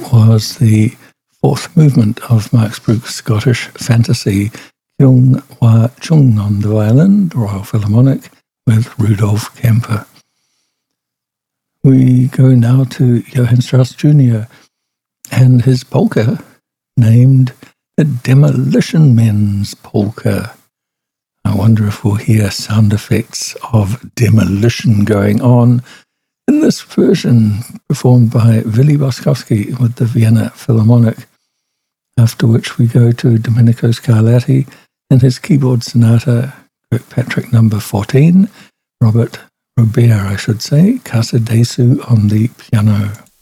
was the fourth movement of Max Bruch's Scottish fantasy Kyung Wha Chung on the violin, Royal Philharmonic, with Rudolf Kemper. We go now to Johann Strauss Jr. and his polka, named the Demolition Men's Polka. I wonder if we'll hear sound effects of demolition going on in this version performed by Willy Boskowski with the Vienna Philharmonic, after which we go to Domenico Scarlatti and his keyboard sonata, Kirkpatrick number 14, Robert, Casa Desu on the piano.